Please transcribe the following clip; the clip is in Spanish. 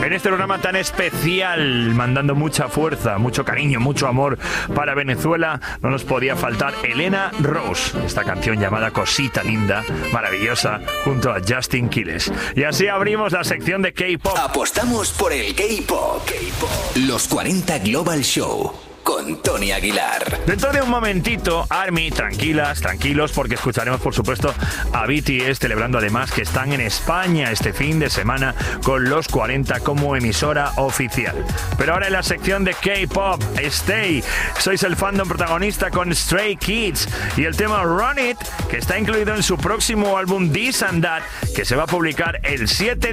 En este programa tan especial, mandando mucha fuerza, mucho cariño, mucho amor para Venezuela, no nos podía faltar Elena Rose. Esta canción llamada Cosita Linda, maravillosa, junto a Justin Quiles. Y así abrimos la sección de K-Pop. Apostamos por el K-Pop. Los 40 Global Show. Con Tony Aguilar. Dentro de un momentito, ARMY, tranquilas, tranquilos, porque escucharemos, por supuesto, a BTS, celebrando además que están en España este fin de semana con los 40 como emisora oficial. Pero ahora en la sección de K-Pop, Stay. Sois el fandom protagonista con Stray Kids y el tema Run It, que está incluido en su próximo álbum This and That, que se va a publicar el 7